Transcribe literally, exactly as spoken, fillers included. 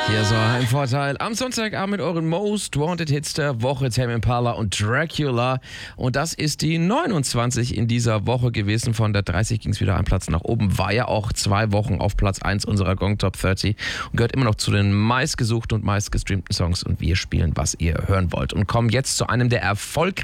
Hier so ein Vorteil. Am Sonntagabend mit euren Most Wanted Hits der Woche, Tame Impala und Dracula. Und das ist die neunundzwanzig in dieser Woche gewesen. Von der dreißig ging es wieder einen Platz nach oben. War ja auch zwei Wochen auf Platz eins unserer Gong Top dreißig und gehört immer noch zu den meistgesuchten und meistgestreamten Songs. Und wir spielen, was ihr hören wollt. Und kommen jetzt zu einem der erfolgreichsten